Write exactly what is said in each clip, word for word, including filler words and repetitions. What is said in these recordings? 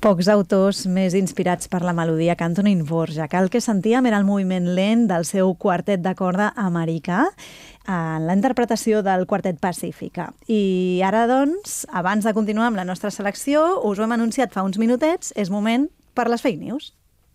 pocs autors més inspirats per la melodia que Antonín Dvořák. El que sentíem era el moviment lent del seu quartet de corda americà, en la interpretació del quartet Pacífica. I ara, doncs, abans de continuar amb la nostra selecció, us ho hem anunciat fa uns minutets, és moment per les fake news.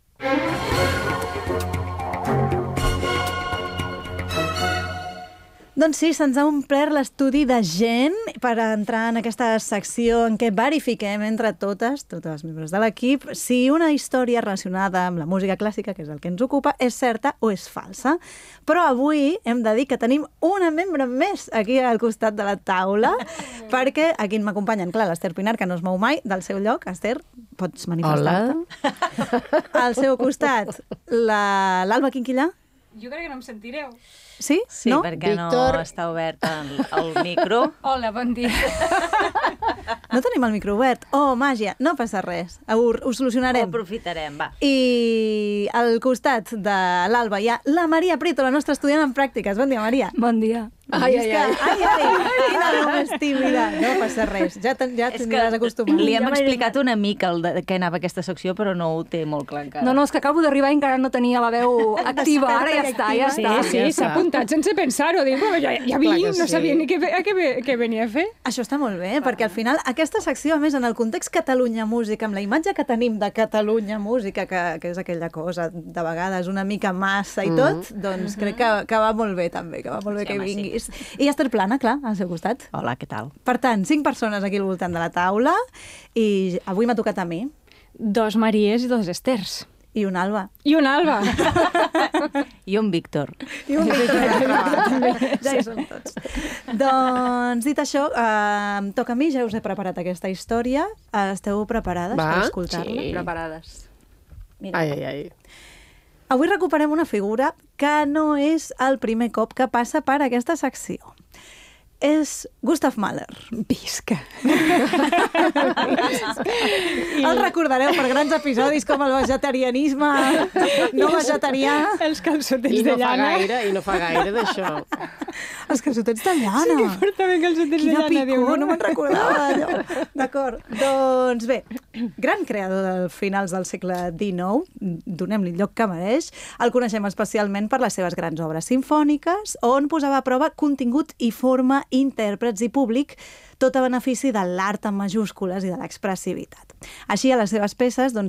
Doncs sí, se'ns ha omplert l'estudi de gent per entrar en aquesta secció en què verifiquem entre totes, totes els membres de l'equip, si una història relacionada amb la música clàssica, que és el que ens ocupa, és certa o és falsa. Però avui hem de dir que tenim una membre més aquí al costat de la taula, perquè aquí m'acompanyen, clar, l'Ester Pinar, que no es mou mai del seu lloc. Ester, pots manifestar-te? Hola. Al seu costat, l'Alba Quinquillà. Jo crec que no em sentireu. Sí? Sí, no? perquè Víctor... no està obert el, el micro. Hola, bon dia. No tenim el micro obert. Oh, màgia, no passa res. Ho, ho solucionarem. Ho aprofitarem, va. I al costat de l'Alba hi ha la Maria Prieto, la nostra estudiant en pràctiques. Bon dia, Maria. Bon dia. Ai, ai, ai. Ai, ai. Quina dona més tímida. No passa res. Ja t'aniràs acostumat. Li hem explicat una mica el de què anava aquesta secció, però no ho té molt clar encara. No, no, és que acabo d'arribar i encara no tenia la veu activa. Ara ja està, ja està. Sí, sí, s'ha apuntat sense pensar-ho. Dic, ja, ja vinc, no sabia ni què, què, què venia a fer. Això està molt bé, perquè al final aquesta secció, a més, en el context Catalunya Música, amb la imatge que tenim de Catalunya Música, que, que és aquella cosa de vegades una mica massa i tot, mm. doncs crec que, que va molt bé també, que va molt bé sí, que home, vinguis. Sí. I Ester Plana, clar, al seu costat. Hola, què tal? Per tant, cinc persones aquí al voltant de la taula i avui m'ha tocat a mi. Dos Maries i dos Esters. I un Alba. I un Alba. I un Víctor. I un Víctor. Ja hi som tots. Doncs, dit això, eh, em toca a mi, ja us he preparat aquesta història. Esteu preparades Va? per escoltar-la? Sí. Preparades. Mira. Ai, ai, ai. Avui recuperem una figura que no és el primer cop que passa per aquesta secció. És Gustav Mahler. Visca. El recordareu per grans episodis com el vegetarianisme no vegetarià. Els calçotets I no de llana. Fa gaire, I no fa gaire d'això. Els calçotets de llana. Sí que portaven calçotets Quina de llana. picor, diu, no me'n recordava d'allò. D'acord. Doncs bé, gran creador de finals del segle dinou, donem-li el lloc que mereix, el coneixem especialment per les seves grans obres simfòniques, on posava a prova contingut i forma, intèrprets i públic, tot a benefici de l'art en majúscules i de l'expressivitat. Així, a les seves peces doncs,